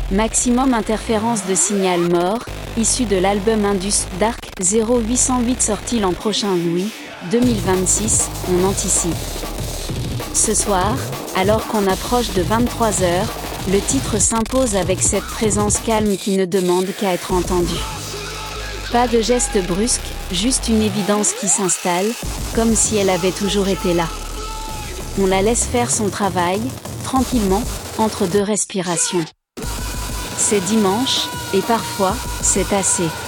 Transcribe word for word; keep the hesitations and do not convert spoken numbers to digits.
Maximum interférence de signal mort, issu de l'album Indus Dark zéro huit cent huit sorti l'an prochain. Oui, deux mille vingt-six, on anticipe. Ce soir, alors qu'on approche de vingt-trois heures, le titre s'impose avec cette présence calme qui ne demande qu'à être entendue. Pas de geste brusque, juste une évidence qui s'installe, comme si elle avait toujours été là. On la laisse faire son travail, tranquillement, entre deux respirations. C'est dimanche, et parfois, c'est assez.